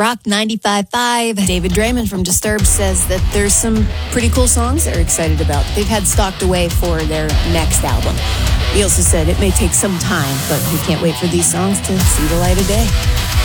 Rock 95.5. David Draymond from Disturbed says that there's some pretty cool songs they're excited about. They've had stocked away for their next album. He also said it may take some time, but we can't wait for these songs to see the light of day.